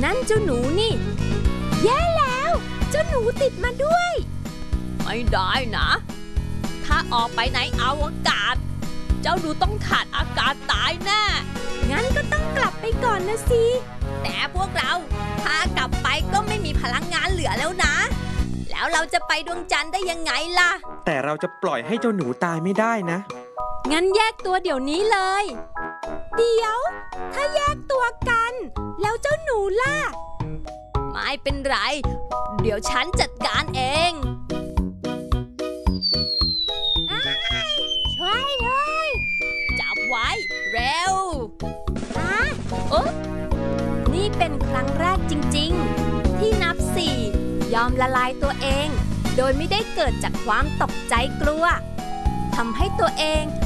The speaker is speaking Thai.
นั่นเจ้าหนูนี่แย่แล้วเจ้าหนูติดมาด้วยไม่ได้นะถ้าออกไปในอวกาศเจ้าหนูต้องขาดอากาศตายแน่งั้นก็ต้องกลับไปก่อนนะสิแต่พวกเราถ้ากลับไปก็ไม่มีพลังงานเหลือแล้วนะแล้วเราจะไปดวงจันทร์ได้ยังไงล่ะแต่เราจะปล่อยให้เจ้าหนูตายไม่ได้นะงั้นแยกตัวเดี๋ยวนี้เลยเดี๋ยวถ้าแยกตัวกันแล้วเจ้าหนูล่ะไม่เป็นไรเดี๋ยวฉันจัดการเองช่วยด้วยจับไว้เร็วนี่เป็นครั้งแรกจริงๆที่นับ4ยอมละลายตัวเองโดยไม่ได้เกิดจากความตกใจกลัวทำให้ตัวเอง